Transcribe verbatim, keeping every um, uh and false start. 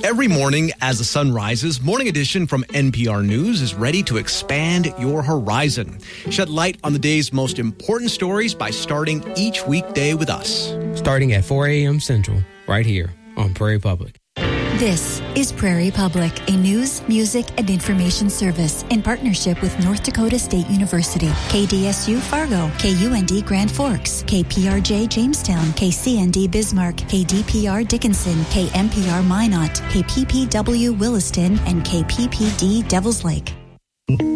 Every morning as the sun rises, Morning Edition from N P R News is ready to expand your horizon. Shed light on the day's most important stories by starting each weekday with us. Starting at four a.m. Central, right here on Prairie Public. This is Prairie Public, a news, music, and information service in partnership with North Dakota State University, K D S U Fargo, K U N D Grand Forks, K P R J Jamestown, K C N D Bismarck, K D P R Dickinson, K M P R Minot, K P P W Williston, and K P P D Devils Lake.